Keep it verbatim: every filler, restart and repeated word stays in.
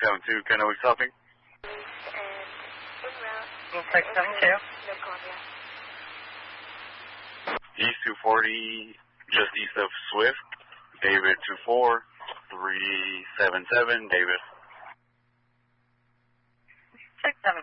seven two, Kennewick stopping. six seven two. East two forty, just east of Swift. David two four three seven seven, David. six seven